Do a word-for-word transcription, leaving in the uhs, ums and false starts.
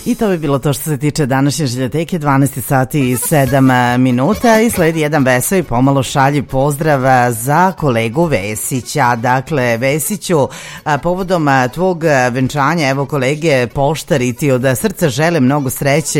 I to bi bilo to što se tiče današnje Žiljoteke, dvanaest sati i sedam minuta i sledi jedan veseo i pomalo šalji pozdrav za kolegu Vesića. Dakle, Vesiću, povodom tvog venčanja, evo kolege poštari, ti od srca žele mnogo sreće